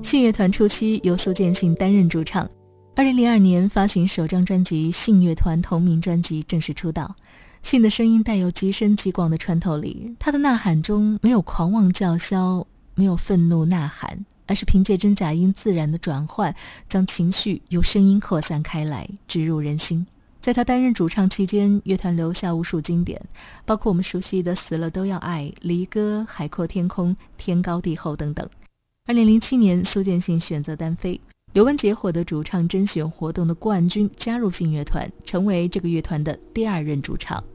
信乐团初期由苏建信担任主唱，2002年发行首张专辑《信乐团》同名专辑正式出道。信的声音带有极深极广的穿透力，他的呐喊中没有狂妄叫嚣，没有愤怒呐喊，而是凭借真假音自然的转换，将情绪由声音扩散开来，植入人心。在他担任主唱期间，乐团留下无数经典，包括我们熟悉的《死了都要爱》、《离歌》、《海阔天空》、《天高地厚》等等。2007年，苏建信选择单飞，刘文杰获得主唱甄选活动的冠军，加入信乐团，成为这个乐团的第2任主唱。